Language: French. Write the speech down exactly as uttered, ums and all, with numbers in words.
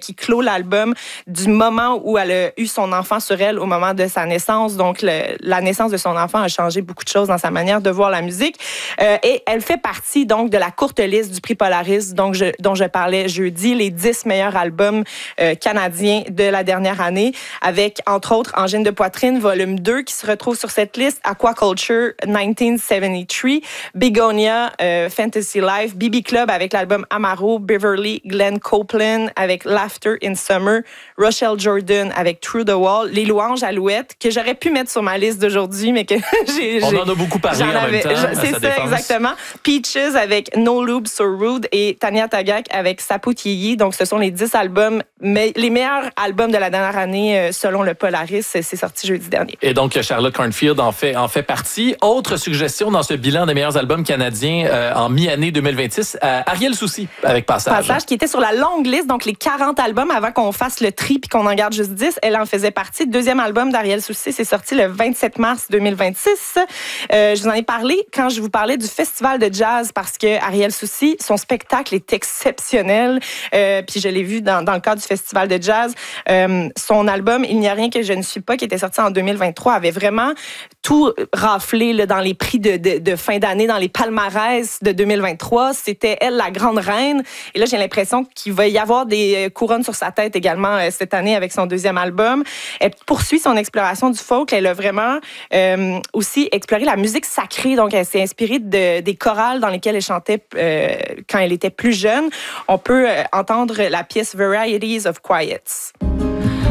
qui clôt l'album du moment où elle a eu son enfant sur elle au moment de sa naissance. Donc, le, la naissance de son enfant a changé beaucoup de choses dans sa manière de voir la musique. Euh, et elle fait partie, donc, de la courte liste du prix Polaris, donc je, dont je parlais jeudi, les dix meilleurs albums euh, canadiens de la dernière année, avec, entre autres, Angine de poitrine, volume deux, qui se retrouve sur cette liste, Aquaculture, dix-neuf soixante-treize, Begonia, euh, Fantasy Life, B B Club avec l'album Amaro, Beverly, Glenn Copeland avec Laughter in Summer, Rochelle Jordan avec Through the Wall, Les Louanges Alouettes, que j'aurais pu mettre sur ma liste d'aujourd'hui, mais que j'ai... On en a beaucoup parlé en avais, même temps, à c'est sa ça, défense. exactement. Peaches avec No Lube So Rude et Tania Tagaq avec Sapoutiyi. Donc, ce sont les dix albums, mais les meilleurs albums de la dernière année, euh, selon le Polaris. C'est sorti jeudi dernier. Et donc, Charlotte Cornfield en fait, en fait partie. Autre suggestion dans ce bilan des meilleurs albums canadiens euh, en mi-année deux mille vingt-six, euh, Ariel Soucy avec Passage. Passage qui était sur la longue liste, donc les quarante albums avant qu'on fasse le tri puis qu'on en garde juste dix. Elle en faisait partie. Deuxième album d'Ariel Soucy, c'est sorti le vingt-sept mars deux mille vingt-six. Euh, je vous en ai parlé quand je vous parlais du festival de jazz parce que Ariel Soucy, son spectacle est exceptionnel. Euh, puis je l'ai vu dans, dans le cadre du festival de jazz. Euh, son album Il n'y a rien que je ne suis pas, qui était sorti en deux mille vingt-trois, avait vraiment tout raflé là, dans les prix de, de, de fin d'année, dans les palmarès de deux mille vingt-trois. C'était elle, la grande reine. Et là, j'ai l'impression qu'il va y avoir des couronnes sur sa tête également euh, cette année avec son deuxième album. Elle poursuit son exploration du folk. Elle a vraiment euh, aussi exploré la musique sacrée. Donc, elle s'est inspirée de, des chorales dans lesquelles elle chantait euh, quand elle était plus jeune. On peut euh, entendre la pièce Varieties of Quiets.